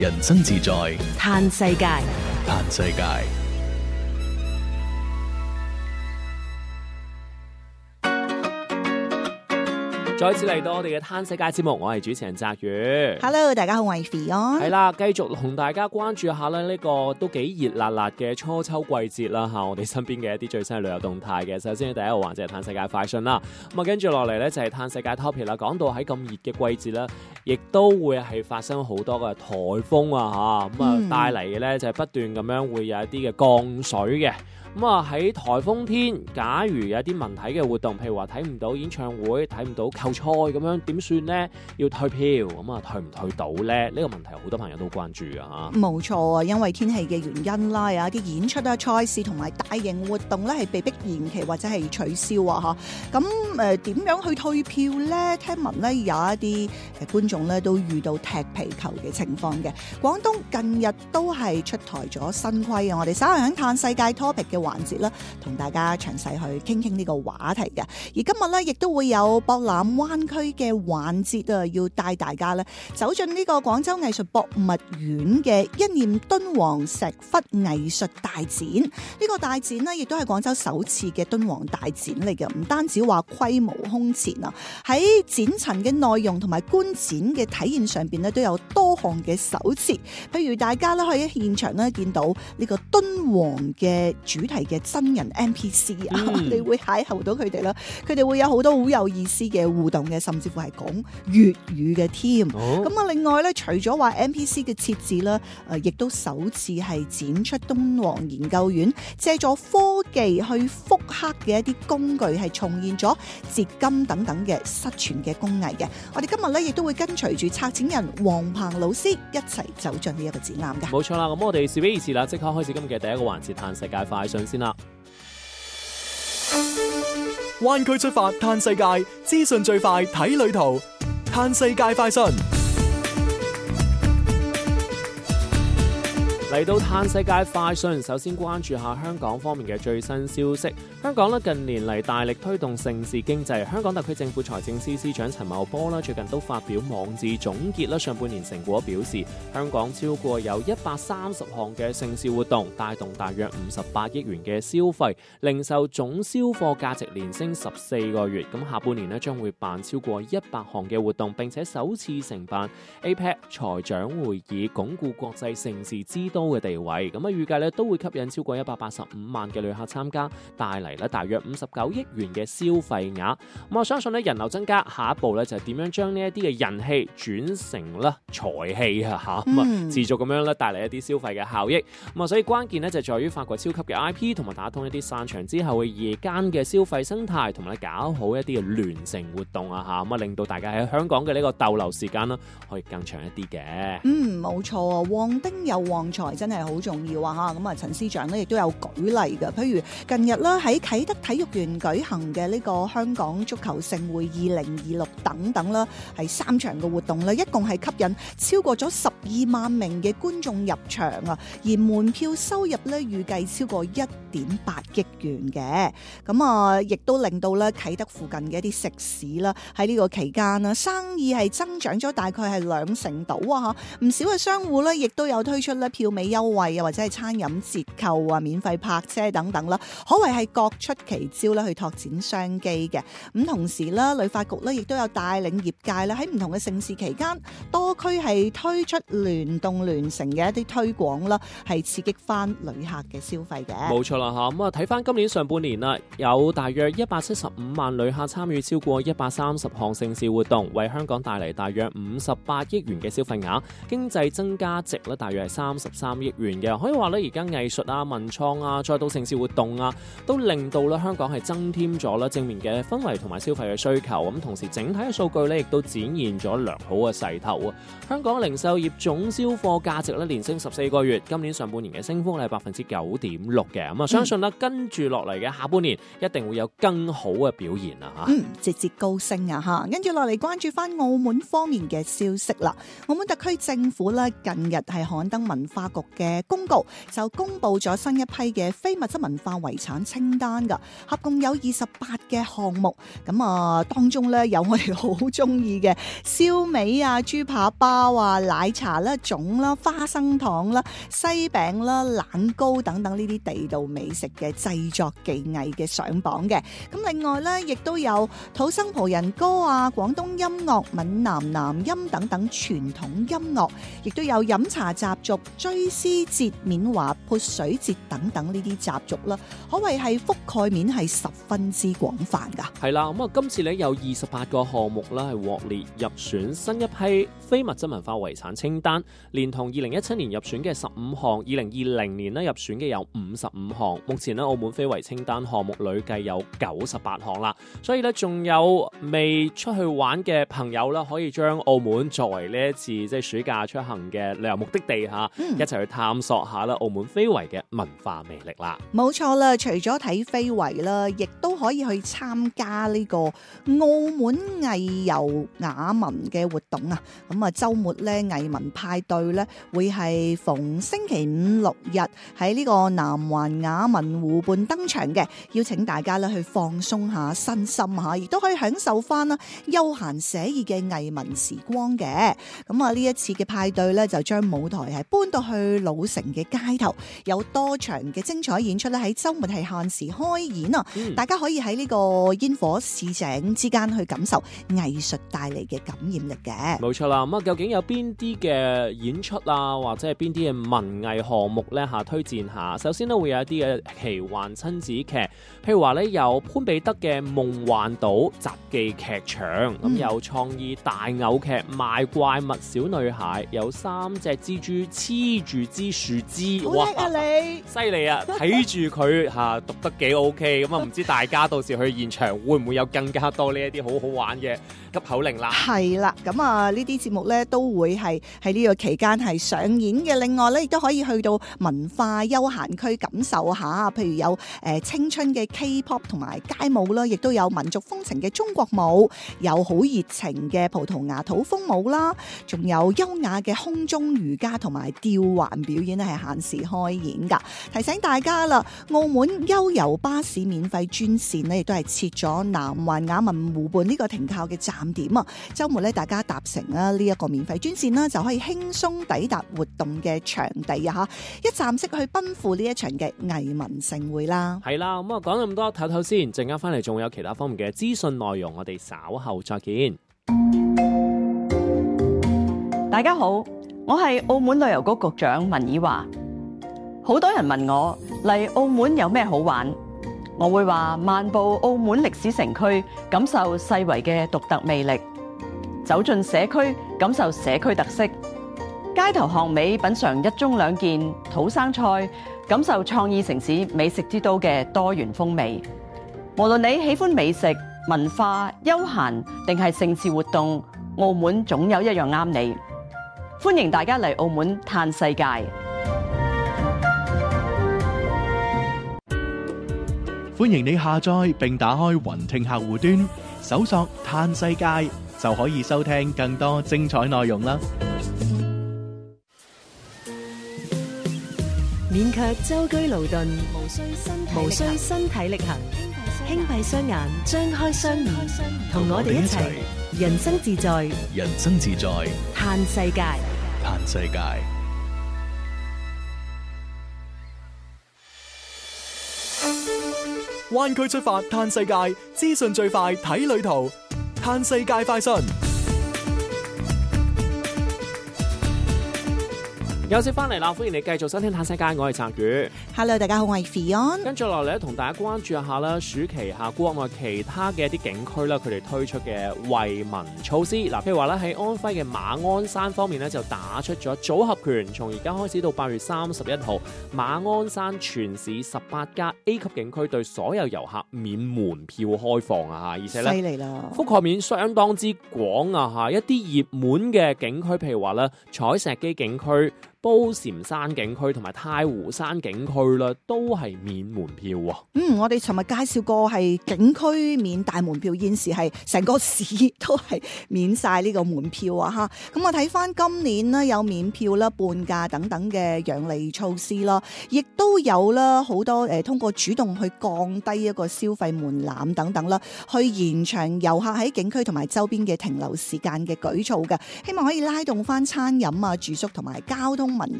人生自在嘆世界。 嘆世界。 再次嚟到我哋嘅嘆世界節目，我係主持人澤宇。 Hello， 大家好，我係 Fion。 係啦，繼續同大家關注下咧呢個都幾熱辣辣嘅初秋季節啦嚇，我哋身邊嘅一啲最新嘅旅遊動態嘅。首先第一個環節係嘆世界快訊啦，咁啊跟住落嚟咧就係嘆世界 topic 啦。講到喺咁熱嘅季節咧，亦都會係發生好多嘅颱風啊嚇，咁啊帶嚟嘅咧就係不斷咁樣會有一啲嘅降水嘅。咁啊喺颱風天，假如有一啲文體嘅活動，譬如話睇唔到演唱會、睇唔到球賽咁樣，點算呢？要退票，咁啊退唔退到呢？呢個問題好多朋友都關注㗎嚇。 冇錯啊，因為天氣嘅原因啦，有一啲演出啊、賽事同埋大型活動咧係被迫延期或者係取消啊嚇。咁點樣去退票呢？聽聞咧有一啲觀眾咧都遇到踢皮球嘅情況嘅。廣東近日都係出台咗新規啊，我哋稍後喺嘆世界 topic 嘅環節啦，同大家詳細去傾呢個話題嘅。而今日咧亦都會有博覽灣區嘅環節啊，要帶大家咧走進呢個廣州藝術博物院嘅一念敦煌石窟藝術大展。呢個大展呢，亦都係廣州首次嘅敦煌大展嚟嘅，唔單止話規模空前啊，喺展陳嘅內容同埋觀展嘅體驗上邊呢，都有多項嘅首次。譬如大家咧可以喺現場咧見到呢個敦煌嘅主題嘅真人 NPC 啊，你會邂逅到佢哋啦，佢哋會有好多好有意思嘅互動嘅，甚至乎係講粵語嘅添。咁啊，另外咧，除咗話 NPC 嘅設置啦，亦都首次係展出敦煌研究院借助科技去復刻嘅一啲工具，係重現咗折金等等嘅失傳嘅工藝嘅。我哋今日咧亦都會跟隨住策展人黃鵬老師一齊走進呢一個展覽嘅。 冇錯啦，咁我哋事不宜遲啦，即刻開始今日嘅第一個環節嘆世界快訊先啦。 灣區出發嘆世界，資訊最快睇旅途，嘆世界快訊。 嚟到嘆世界快訊，首先關注下香港方面嘅最新消息。香港近年嚟大力推動盛事經濟，香港特區政府財政司司長陳茂波最近都發表網誌總結上半年成果，表示香港超過有130項嘅盛事活動，帶動大約58億元嘅消費，零售總銷貨價值連升14個月。咁下半年將會辦超過100項嘅活動，並且首次承辦 APEC 財長會議，鞏固國際盛事之都嘅地位。咁預計都會吸引超過185萬嘅旅客參加，帶嚟大約59億元嘅消費額。我相信人流增加，下一步就係點樣將呢一啲嘅人氣轉成財氣啊，持續咁樣帶嚟一啲消費嘅效益。所以關鍵就在於發掘超級嘅 IP， 同埋打通一啲散場之後嘅夜間嘅消費生態，同埋搞好一啲嘅聯城活動啊，令到大家喺香港嘅呢個逗留時間可以更長一啲嘅。 冇錯啊，旺丁又旺財真係好重要啊！咁陳司長亦都有舉例嘅，譬如近日喺啟德體育園舉行嘅呢個香港足球盛會2026等等啦，係3場嘅活動啦，一共係吸引超過咗12萬名嘅觀眾入場啊，而門票收入預計超過1.8億元嘅。咁亦都令到啟德附近嘅一啲食肆啦，喺呢個期間生意係增長咗大概係2成度啊！唔少嘅商戶亦都有推出票尾優惠啊，或者係餐飲折扣啊、免費泊車等等啦，可謂係各出奇招去拓展商機嘅。咁同時旅發局亦都有帶領業界喺唔同嘅盛事期間，多區係推出聯動聯乘嘅一啲推廣啦，係刺激翻旅客嘅消費嘅。 冇錯啦嚇，咁睇翻今年上半年啦，有大約175萬旅客參與超過130項盛事活動，為香港帶嚟大約58億元嘅消費額，經濟增加值大約係33億元嘅。可以話而家藝術啊、文創啊，再到盛事活動啊，都令到香港係增添咗正面嘅氛圍同埋消費嘅需求。咁同時整體嘅數據亦都展現咗良好嘅勢頭啊！香港零售業總銷貨價值連升14個月，今年上半年嘅升幅係9.6%嘅。咁相信跟住落嚟嘅下半年一定會有更好嘅表現啊！ 節節高升啊！嚇，跟住落嚟關注翻澳門方面嘅消息啦。澳門特區政府近日係刊登文化局局嘅公告，就公布咗新一批嘅非物質文化遺產清單㗎，合共有28嘅項目。咁啊，當中咧有我哋好中意嘅燒味啊、豬扒包啊、奶茶啦、粽啦、花生糖啦、西餅啦、冷糕等等呢啲地道美食嘅製作技藝嘅上榜嘅。咁另外咧，亦都有土生葡人歌啊、廣東音樂、閩南南音等等傳統音樂，亦都有飲茶習俗、追思節、緬華潑水節等等呢啲習俗啦，可謂係覆蓋面係十分之廣泛噶。 係啦，咁啊，今次咧有28個項目啦，係獲列入選新一批非物質文化遺產清單，連同2017年入選嘅15項，2020年咧入選嘅有55項。目前咧澳門非遺清單項目累計有98項啦，所以咧仲有未出去玩嘅朋友啦，可以將澳門作為呢一次即係暑假出行嘅旅遊目的地嚇，一齊去探索下啦澳門非遺嘅文化魅力啦。 冇錯啦，除咗睇非遺啦，亦都可以去參加呢個澳門藝遊雅文嘅活動啊！咁啊，週末咧藝文派對咧會係逢星期五六日喺呢個南環雅文湖畔登場嘅，邀請大家咧去放鬆下身心嚇，亦都可以享受翻啦休閒寫意嘅藝文時光嘅。咁啊，呢一次嘅派對咧就將舞台係搬到去老城嘅街頭，有多場嘅精彩演出咧喺週末係限時開演啊！大家可以喺呢個煙火市井之間去感受藝術帶嚟嘅感染力嘅。 冇錯啦，咁啊，究竟有邊啲嘅演出啊，或者係邊啲嘅文藝項目咧嚇推薦下？首先咧會有一啲嘅奇幻親子劇，譬如話咧有潘彼得嘅夢幻島雜記劇場，咁有創意大偶劇賣怪物小女孩，有3隻蜘蛛黐住支樹枝， 好叻啊你！ 犀利啊！睇住佢嚇讀得幾 OK， 咁啊唔知大家到時去現場會唔會有更加多呢一啲好好玩嘅急口令啦？ 係啦，咁啊呢啲節目咧都會係喺呢個期間係上演嘅。另外咧亦都可以去到文化休閒區感受下，譬如有青春嘅 K-pop 同埋街舞啦，亦都有民族風情嘅中國舞，有好熱情嘅葡萄牙土風舞啦，仲有優雅嘅空中瑜伽同埋吊環表演咧係限時開演噶。提醒大家啦，澳門悠遊巴士免費專線咧亦都係設咗南環雅文湖畔呢個停靠嘅站點啊！週末咧大家搭乘啦呢一個免費專線啦，就可以輕鬆抵達活動嘅場地啊！嚇，一站式去奔赴呢一場嘅藝文盛會啦。 係啦，咁啊講咁多，唞唞先，陣間翻嚟仲有其他方面嘅資訊內容，我哋稍後再見。 大家好，我係澳門旅遊局局長文以華。好多人問我嚟澳門有咩好玩，我會話漫步澳門歷史城區，感受世遺嘅獨特魅力；走進社區，感受社區特色；街頭巷尾品嚐一盅兩件土生菜，感受創意城市美食之都嘅多元風味。無論你喜歡美食、文化、休閒定係盛事活動，澳門總有一樣啱你。歡迎大家嚟澳門嘆世界。 歡迎你下載並打開雲聽客戶端，搜索嘆世界就可以收聽更多精彩內容啦。 免卻舟車勞頓，無需身體力行，輕閉雙眼，張開雙耳，同我哋一齊人生自在， 人生自在， 嘆世界。 嘆世界。灣區出發嘆世界，資訊最快睇旅途，嘆世界快訊。 有次翻嚟啦，歡迎你繼續收聽嘆世界，我係澤宇。 Hello， 大家好，我係 Fion。跟住落嚟咧，同大家關注一下啦，暑期下國內其他嘅一啲景區啦，佢哋推出嘅惠民措施。嗱，譬如話咧喺安徽嘅馬鞍山方面咧，就打出咗組合拳，從而家開始到8月31號，馬鞍山全市18家 A 級景區對所有遊客免門票開放啊！而且咧， 犀利啦， 覆蓋面相當之廣啊！一啲熱門嘅景區，譬如話咧彩石基景區、 褒禪山景區同埋太湖山景區啦，都係免門票喎。 我哋尋日介紹過係景區免大門票，現時係成個市都係免晒呢個門票啊！嚇，咁我睇翻今年呢，有免票啦、半價等等嘅讓利措施啦，亦都有啦好多通過主動去降低一個消費門檻等等啦，去延長遊客喺景區同埋周邊嘅停留時間嘅舉措嘅，希望可以拉動翻餐飲啊、住宿同埋交通民